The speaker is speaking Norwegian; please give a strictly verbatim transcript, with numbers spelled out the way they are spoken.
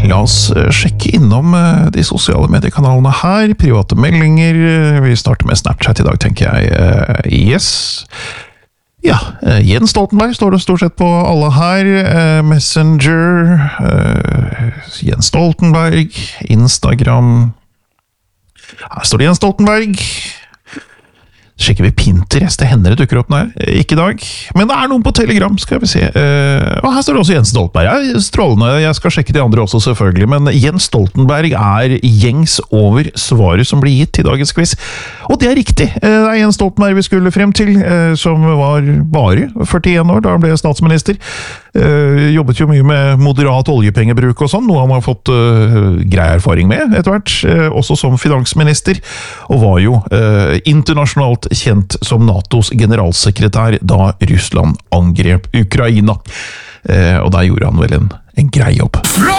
La oss sjekke innom de sosiale mediekanalene her, private meldinger. Vi starter med Snapchat i dag, tenker jeg. Yes. Ja, Jens Stoltenberg står det stort sett på alle her. Messenger, Jens Stoltenberg, Instagram. Her står det Jens Stoltenberg. Sjekker vi Pinterest, det hender det dukker opp der. Ikke i dag, men det er noen på Telegram, skal vi se. Uh, og her står det også Jens Stoltenberg. Ja, strålende, jeg skal sjekke de andre også selvfølgelig, men Jens Stoltenberg er gjengs over svaret som blir gitt i dagens quiz. Og det er riktig. Uh, det er Jens Stoltenberg vi skulle frem til, uh, som var bare førtien år da han ble statsminister. Uh, jobbet jo mye med moderat oljepengebruk og sånn, noe han har fått uh, grei erfaring med etter hvert, uh, også som finansminister, og var jo uh, internasjonalt kjent som NATOs generalsekretær da Russland angrep Ukraina. Eh, og der gjorde han vel en, en grei jobb.